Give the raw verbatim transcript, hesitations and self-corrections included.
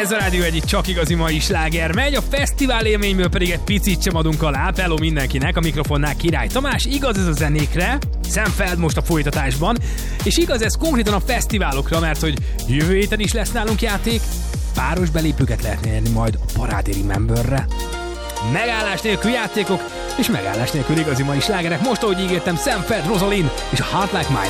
Ez a Rádió egyik csak igazi mai sláger megy, a fesztivál élményből pedig egy picit sem adunk alá. Hello mindenkinek, a mikrofonnál Király Tamás, igaz ez a zenékre, Sam Feld most a folytatásban, és igaz ez konkrétan a fesztiválokra, mert hogy jövő héten is lesz nálunk játék, páros belépőket lehet nyerni majd a Parádé Rememberre. Megállás nélkül játékok, és megállás nélkül igazi mai slágerek. Most, ahogy ígértem, Sam Feld, Rosalind és a Heart Like Mine.